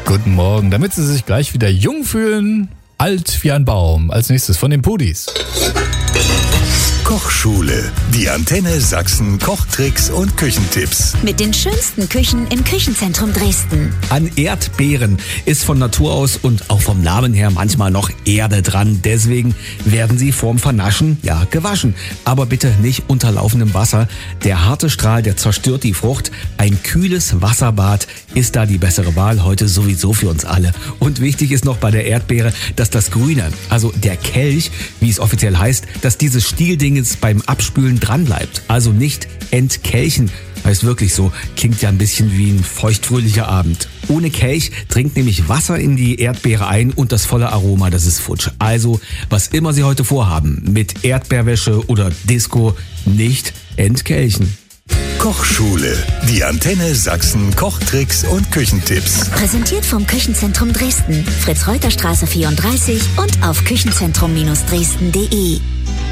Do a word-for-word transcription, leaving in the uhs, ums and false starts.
Guten Morgen, damit Sie sich gleich wieder jung fühlen, alt wie ein Baum. Als nächstes von den Pudis. Kochschule. Die Antenne Sachsen Kochtricks und Küchentipps. Mit den schönsten Küchen im Küchenzentrum Dresden. An Erdbeeren ist von Natur aus und auch vom Namen her manchmal noch Erde dran. Deswegen werden sie vorm Vernaschen, ja, gewaschen. Aber bitte nicht unter laufendem Wasser. Der harte Strahl, der zerstört die Frucht. Ein kühles Wasserbad ist da die bessere Wahl. Heute sowieso für uns alle. Und wichtig ist noch bei der Erdbeere, dass das Grüne, also der Kelch, wie es offiziell heißt, dass dieses Stielding beim Abspülen dran bleibt. Also nicht entkelchen. Heißt wirklich so, klingt ja ein bisschen wie ein feuchtfröhlicher Abend. Ohne Kelch dringt nämlich Wasser in die Erdbeere ein und das volle Aroma, das ist futsch. Also, was immer Sie heute vorhaben, mit Erdbeerwäsche oder Disco, nicht entkelchen. Kochschule. Die Antenne Sachsen Kochtricks und Küchentipps. Präsentiert vom Küchenzentrum Dresden. Fritz-Reuter-Straße vierunddreißig und auf küchenzentrum Dresden punkt de.